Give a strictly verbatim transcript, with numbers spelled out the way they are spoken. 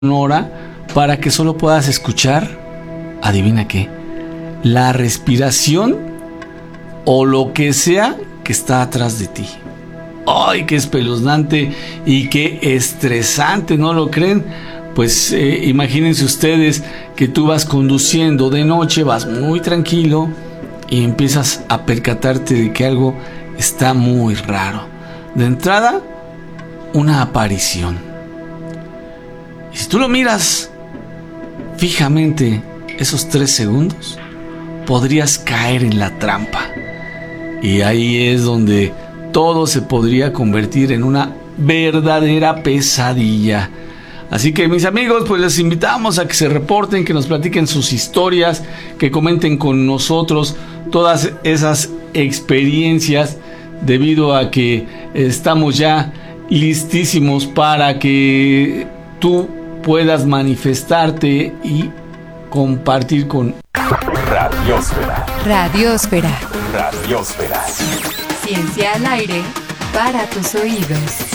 sonora para que solo puedas escuchar, adivina qué, la respiración o lo que sea que está atrás de ti. ¡Ay, qué espeluznante y qué estresante! ¿No lo creen? Pues eh, imagínense ustedes que tú vas conduciendo de noche, vas muy tranquilo y empiezas a percatarte de que algo está muy raro. De entrada, una aparición. Y si tú lo miras fijamente esos tres segundos, podrías caer en la trampa. Y ahí es donde todo se podría convertir en una verdadera pesadilla. Así que, mis amigos, pues les invitamos a que se reporten, que nos platiquen sus historias, que comenten con nosotros todas esas experiencias, debido a que estamos ya listísimos para que tú puedas manifestarte y compartir con Radiósfera. Radiósfera. Radiósfera. Ciencia al aire para tus oídos.